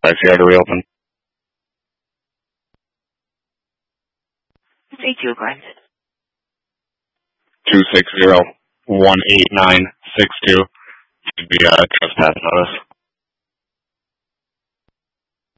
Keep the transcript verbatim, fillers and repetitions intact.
I C R to reopen. Thank you, Glenn. Two six zero one eight nine six two should be a trespass notice.